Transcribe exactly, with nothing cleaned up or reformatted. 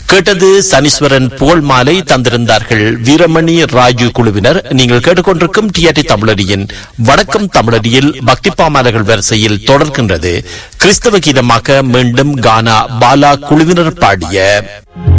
கேட்டது சனீஸ்வரன் புகழ் மாலை தந்திருந்தார்கள் வீரமணி ராஜு குழுவினர். நீங்கள் கேட்டுக்கொண்டிருக்கும் டிஆர்டி தமிழடியின் வணக்கம் தமிழடியில் பக்தி பாமாலைகள் வரிசையில் தொடர்கின்றது கிறிஸ்தவ கீதமாக மீண்டும் கானா பாலா குழுவினர் பாடிய